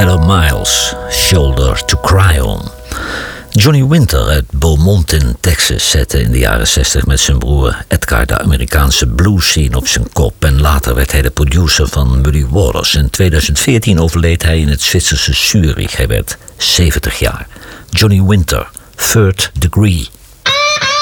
Heather Miles, Shoulder to Cry On. Johnny Winter uit Beaumont in Texas zette in de jaren 60 met zijn broer Edgar de Amerikaanse blues scene op zijn kop. En later werd hij de producer van Muddy Waters. In 2014 overleed hij in het Zwitserse Zurich. Hij werd 70 jaar. Johnny Winter, Third Degree.